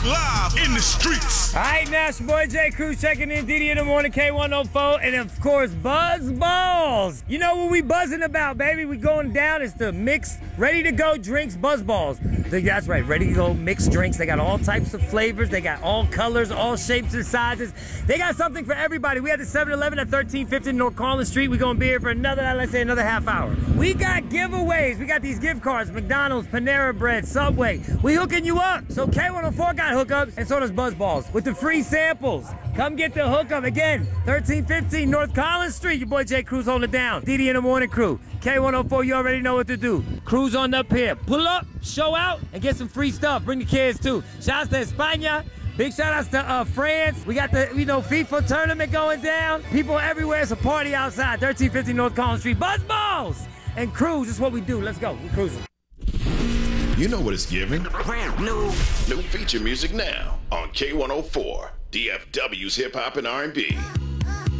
live in the streets. All right, now it's your boy J. Cruz checking in, Diddy in the morning, K104, and of course, Buzz Balls. You know what we buzzing about, baby? We going down. It's the mixed, ready-to-go drinks, Buzz Balls. That's right, ready-to-go mixed drinks. They got all types of flavors. They got all colors, all shapes and sizes. They got something for everybody. We had the 7-Eleven at 1350 North Collins Street. We're going to be here for another half hour. We got giveaways. We got these gift cards, McDonald's, Panera Bread, Subway. We hooking you up. So K104 got hookups, and so does Buzz Balls with the free samples. Come get the hookup. Again, 1315 North Collins Street. Your boy J. Cruz holding it down. Diddy in the morning crew. K104, you already know what to do. Cruise on up here. Pull up, show out, and get some free stuff. Bring the kids too. Shout out to España. Big shout outs to France. We got the, FIFA tournament going down. People everywhere. It's a party outside. 1350 North Collins Street. Buzz Balls and Cruise is what we do. Let's go. We're cruising. You know what it's giving. Brand new feature music now on K104, DFW's Hip Hop and R&B.